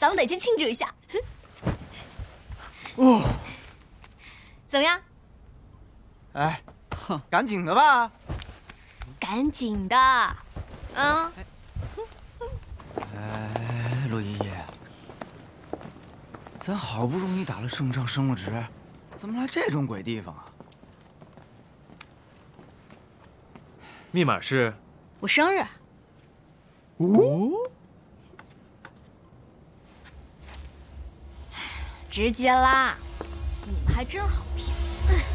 咱们得去庆祝一下。 哦， 怎么样？ 哎，赶紧的吧。 赶紧的，嗯。 哎，陆爷爷，咱好不容易打了胜仗，升了职，怎么来这种鬼地方啊？ 密码是？ 我生日。 哦。 直接拉，你们还真好骗。